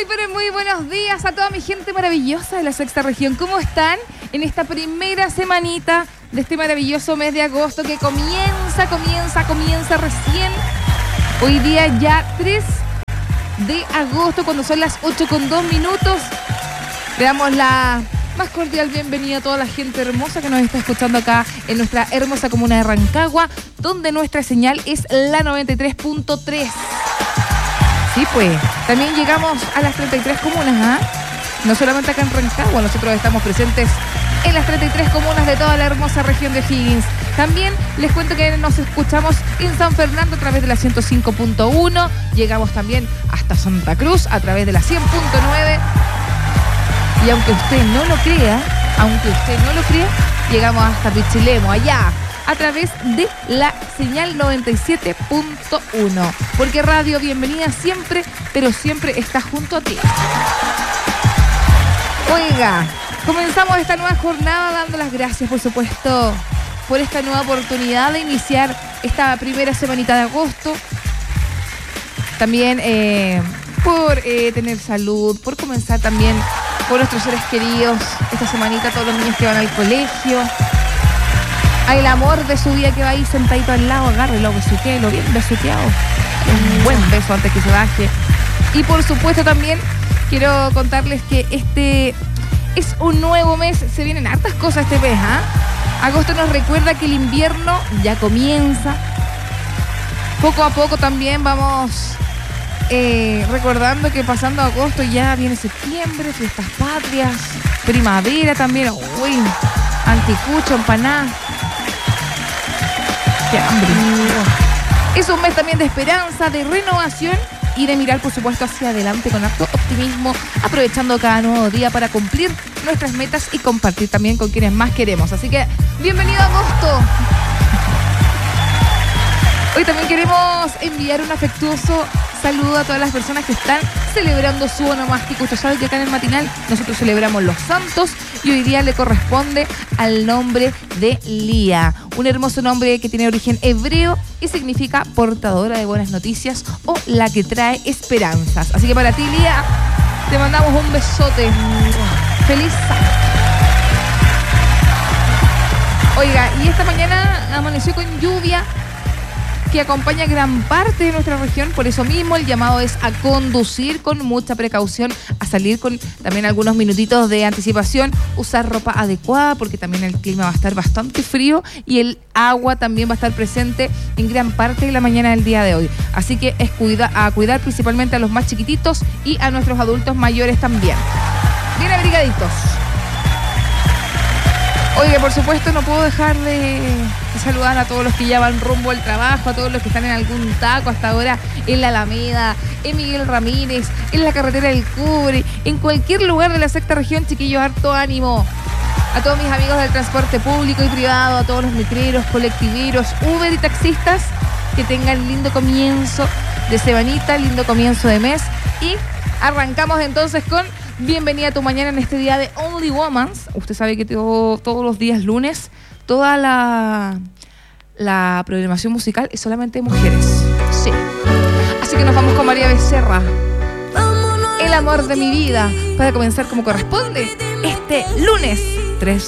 pero muy buenos días a toda mi gente maravillosa de la sexta región. ¿Cómo están en esta primera semanita de este maravilloso mes de agosto que comienza recién? Hoy día ya 3 de agosto, cuando son las 8:02. Le damos la más cordial bienvenida a toda la gente hermosa que nos está escuchando acá en nuestra hermosa comuna de Rancagua, donde nuestra señal es la 93.3. Sí, pues, también llegamos a las 33 comunas, ¿ah? No solamente acá en Rancagua, nosotros estamos presentes en las 33 comunas de toda la hermosa región de Higgins. También les cuento que nos escuchamos en San Fernando a través de la 105.1. Llegamos también hasta Santa Cruz a través de la 100.9. Y aunque usted no lo crea, llegamos hasta Pichilemu, allá, a través de la señal 97.1. Porque Radio Bienvenida siempre, pero siempre está junto a ti. Oiga, comenzamos esta nueva jornada dando las gracias, por supuesto, por esta nueva oportunidad de iniciar esta primera semanita de agosto. También por tener salud, por comenzar también por nuestros seres queridos. Esta semanita todos los niños que van al colegio. Hay el amor de su vida que va ahí sentadito al lado, agárrelo, besuquéelo, bien besuqueado. Un buen beso antes que se baje. Y por supuesto también quiero contarles que este es un nuevo mes, se vienen hartas cosas este mes, ¿ah? Agosto nos recuerda que el invierno ya comienza. Poco a poco también vamos recordando que pasando agosto ya viene septiembre, fiestas patrias, primavera también. Uy, anticucho, empanada. ¡Qué hambre! Es un mes también de esperanza, de renovación y de mirar, por supuesto, hacia adelante con harto optimismo, aprovechando cada nuevo día para cumplir nuestras metas y compartir también con quienes más queremos. Así que, bienvenido a agosto. Hoy también queremos enviar un afectuoso saludo a todas las personas que están celebrando su onomástico. Usted sabe que acá en el matinal nosotros celebramos los santos y hoy día le corresponde al nombre de Lía. Un hermoso nombre que tiene origen hebreo y significa portadora de buenas noticias o la que trae esperanzas. Así que para ti, Lía, te mandamos un besote. ¡Feliz sábado! Oiga, y esta mañana amaneció con lluvia que acompaña gran parte de nuestra región. Por eso mismo el llamado es a conducir con mucha precaución, a salir con también algunos minutitos de anticipación, usar ropa adecuada porque también el clima va a estar bastante frío y el agua también va a estar presente en gran parte de la mañana del día de hoy. Así que es a cuidar principalmente a los más chiquititos y a nuestros adultos mayores también. Bien abrigaditos. Oye, por supuesto no puedo dejar de saludar a todos los que ya van rumbo al trabajo, a todos los que están en algún taco hasta ahora, en la Alameda, en Miguel Ramírez, en la carretera del Cubre, en cualquier lugar de la sexta región, chiquillos, harto ánimo. A todos mis amigos del transporte público y privado, a todos los micreros, colectiveros, Uber y taxistas, que tengan lindo comienzo de semanita, lindo comienzo de mes. Y arrancamos entonces con Bienvenida a tu mañana en este día de Only Womans. Usted sabe que todos los días lunes, toda la programación musical es solamente de mujeres. Sí. Así que nos vamos con María Becerra. El amor de mi vida. Para comenzar como corresponde este lunes 3